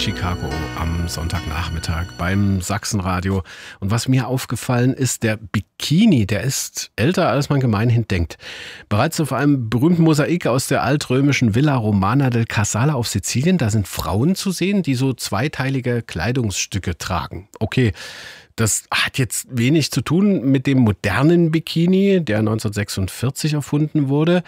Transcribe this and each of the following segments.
Chicago am Sonntagnachmittag beim Sachsenradio. Und was mir aufgefallen ist, der Bikini, der ist älter, als man gemeinhin denkt. Bereits auf einem berühmten Mosaik aus der altrömischen Villa Romana del Casale auf Sizilien, da sind Frauen zu sehen, die so zweiteilige Kleidungsstücke tragen. Okay, das hat jetzt wenig zu tun mit dem modernen Bikini, der 1946 erfunden wurde.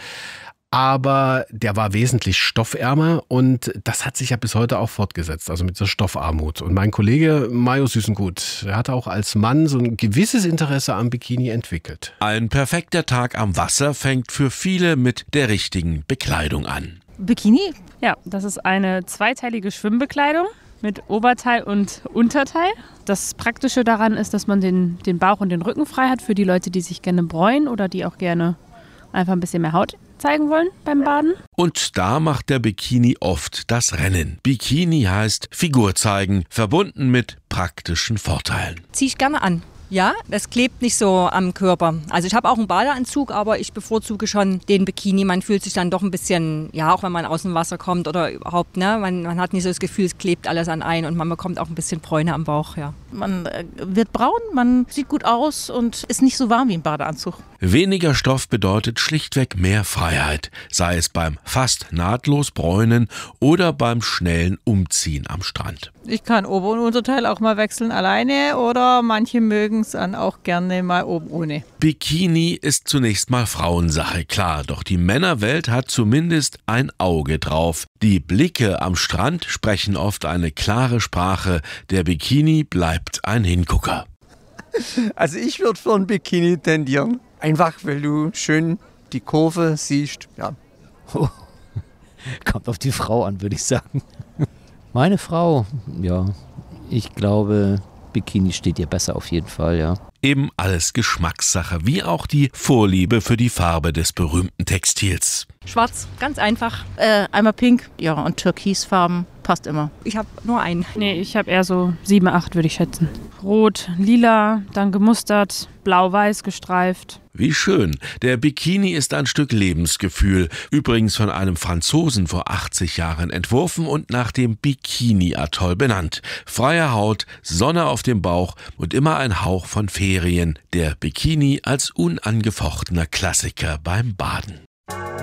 Aber der war wesentlich stoffärmer und das hat sich ja bis heute auch fortgesetzt, also mit dieser Stoffarmut. Und mein Kollege Mayo Süßengut, der hat auch als Mann so ein gewisses Interesse am Bikini entwickelt. Ein perfekter Tag am Wasser fängt für viele mit der richtigen Bekleidung an. Bikini? Ja, das ist eine zweiteilige Schwimmbekleidung mit Oberteil und Unterteil. Das Praktische daran ist, dass man den Bauch und den Rücken frei hat für die Leute, die sich gerne bräunen oder die auch gerne einfach ein bisschen mehr Haut zeigen wollen beim Baden. Und da macht der Bikini oft das Rennen. Bikini heißt Figur zeigen, verbunden mit praktischen Vorteilen. Zieh ich gerne an. Ja, das klebt nicht so am Körper. Also ich habe auch einen Badeanzug, aber ich bevorzuge schon den Bikini. Man fühlt sich dann doch ein bisschen, ja, auch wenn man aus dem Wasser kommt oder überhaupt, ne, man hat nicht so das Gefühl, es klebt alles an ein und man bekommt auch ein bisschen Bräune am Bauch, ja. Man wird braun, man sieht gut aus und ist nicht so warm wie ein Badeanzug. Weniger Stoff bedeutet schlichtweg mehr Freiheit, sei es beim fast nahtlos Bräunen oder beim schnellen Umziehen am Strand. Ich kann Ober- und Unterteil auch mal wechseln alleine oder manche mögen es dann auch gerne mal oben ohne. Bikini ist zunächst mal Frauensache, klar, doch die Männerwelt hat zumindest ein Auge drauf. Die Blicke am Strand sprechen oft eine klare Sprache, der Bikini bleibt ein Hingucker. Also ich würde für ein Bikini tendieren. Einfach, weil du schön die Kurve siehst. Ja. Oh. Kommt auf die Frau an, würde ich sagen. Meine Frau, ja, ich glaube, Bikini steht ihr besser auf jeden Fall, ja. Eben alles Geschmackssache, wie auch die Vorliebe für die Farbe des berühmten Textils. Schwarz, ganz einfach. Einmal pink, ja, und türkisfarben, passt immer. Ich habe nur einen. Nee, ich habe eher so 7, 8 würde ich schätzen. Rot, lila, dann gemustert, blau-weiß gestreift. Wie schön. Der Bikini ist ein Stück Lebensgefühl. Übrigens von einem Franzosen vor 80 Jahren entworfen und nach dem Bikini-Atoll benannt. Freie Haut, Sonne auf dem Bauch und immer ein Hauch von Ferien. Der Bikini als unangefochtener Klassiker beim Baden.